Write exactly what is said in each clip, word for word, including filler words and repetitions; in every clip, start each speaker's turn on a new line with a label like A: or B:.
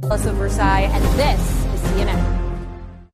A: Of Versailles, and this is C N N.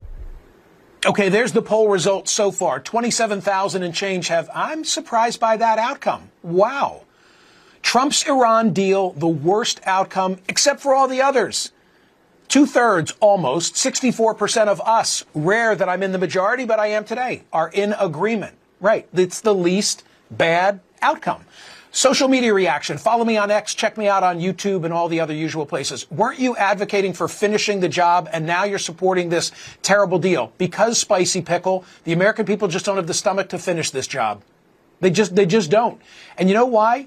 B: Okay, there's the poll results so far. twenty-seven thousand and change have. I'm surprised by that outcome. Wow. Trump's Iran deal, the worst outcome, except for all the others. Two-thirds, almost, sixty-four percent of us, rare that I'm in the majority, but I am today, are in agreement. Right. It's the least bad outcome. Social media reaction. Follow me on X. Check me out on YouTube and all the other usual places. Weren't you advocating for finishing the job, and now you're supporting this terrible deal? Because, Spicy Pickle, the American people just don't have the stomach to finish this job. They just, they just don't. And you know why?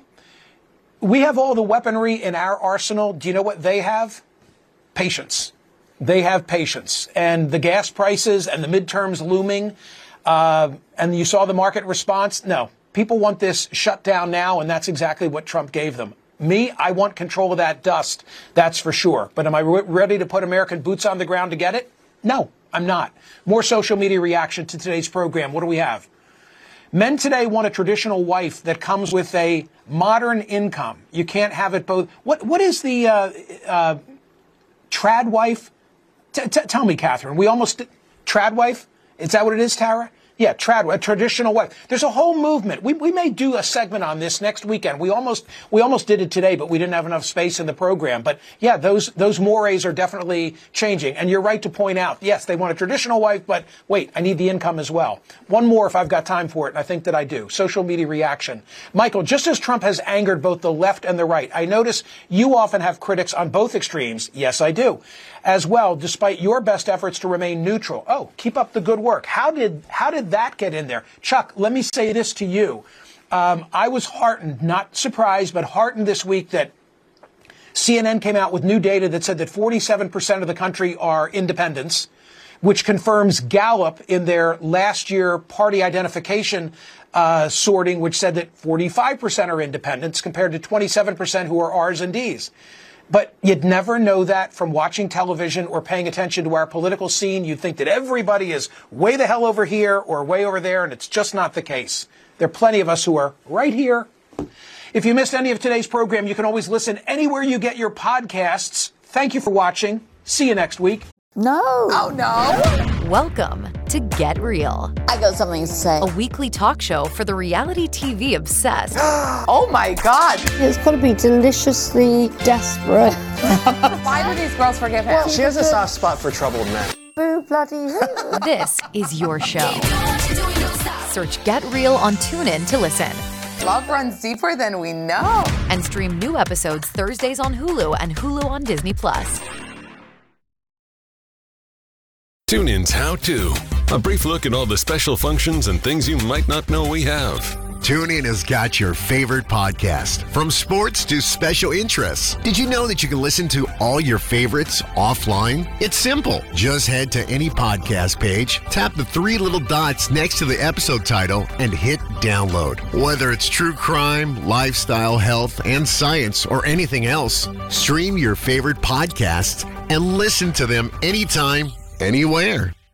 B: We have all the weaponry in our arsenal. Do you know what they have? Patience. They have patience. And the gas prices and the midterms looming, uh, and you saw the market response? No. People want this shut down now, and that's exactly what Trump gave them. Me, I want control of that dust, that's for sure. But am I re- ready to put American boots on the ground to get it? No, I'm not. More social media reaction to today's program. What do we have? Men today want a traditional wife that comes with a modern income. You can't have it both. What What is the uh, uh, trad wife? T- t- tell me, Catherine. We almost did, trad wife? Is that what it is, Tara? Yeah, trad, a traditional wife. There's a whole movement. We we may do a segment on this next weekend. We almost we almost did it today, but we didn't have enough space in the program. But yeah, those those mores are definitely changing. And you're right to point out, yes, they want a traditional wife, but wait, I need the income as well. One more if I've got time for it, and I think that I do. Social media reaction. Michael, just as Trump has angered both the left and the right, I notice you often have critics on both extremes. Yes, I do. As well, despite your best efforts to remain neutral. Oh, keep up the good work. How did how did that get in there? Chuck, let me say this to you. Um, I was heartened, not surprised, but heartened this week that C N N came out with new data that said that forty-seven percent of the country are independents, which confirms Gallup in their last year party identification uh, sorting, which said that forty-five percent are independents compared to twenty-seven percent who are R's and D's. But you'd never know that from watching television or paying attention to our political scene. You'd think that everybody is way the hell over here or way over there, and it's just not the case. There are plenty of us who are right here. If you missed any of today's program, you can always listen anywhere you get your podcasts. Thank you for watching. See you next week.
C: No.
D: Oh, no.
E: Welcome to Get Real.
C: I got something to say.
E: A weekly talk show for the reality T V obsessed.
D: Oh, my God.
C: It's got to be deliciously desperate.
D: Why do these girls forgive him?
F: Well, she has a soft spot for troubled men.
C: Boo bloody hell.
E: This is your show. Search Get Real on TuneIn to listen.
D: Love runs deeper than we know.
E: And stream new episodes Thursdays on Hulu and Hulu on Disney Plus.
G: TuneIn's How To. A brief look at all the special functions and things you might not know we have.
H: TuneIn has got your favorite podcast, from sports to special interests. Did you know that you can listen to all your favorites offline? It's simple. Just head to any podcast page, tap the three little dots next to the episode title, and hit download. Whether it's true crime, lifestyle, health, and science, or anything else, stream your favorite podcasts and listen to them anytime, anywhere.